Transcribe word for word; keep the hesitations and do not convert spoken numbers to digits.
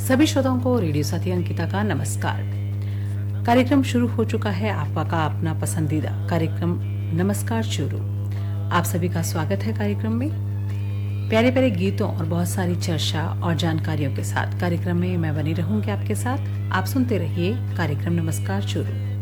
सभी श्रोताओं को रेडियो साथी अंकिता का नमस्कार। कार्यक्रम शुरू हो चुका है, आपका का अपना पसंदीदा कार्यक्रम नमस्कार चूरू। आप सभी का स्वागत है कार्यक्रम में। प्यारे प्यारे गीतों और बहुत सारी चर्चा और जानकारियों के साथ कार्यक्रम में मैं बनी रहूंगी आपके साथ। आप सुनते रहिए कार्यक्रम नमस्कार चूरू।